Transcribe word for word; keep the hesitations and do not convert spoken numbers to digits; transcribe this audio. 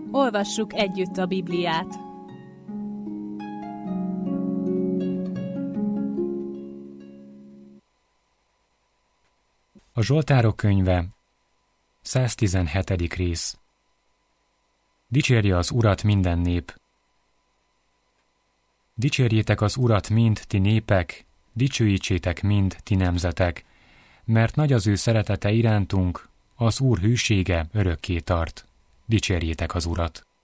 Olvassuk együtt a Bibliát. A Zsoltárok könyve, száztizenhetedik rész. Dicsérje az Urat minden nép. Dicsérjétek az Urat mind ti népek, dicsőítsétek mind ti nemzetek, mert nagy az ő szeretete irántunk, az Úr hűsége örökké tart. Dicsérjétek az Urat.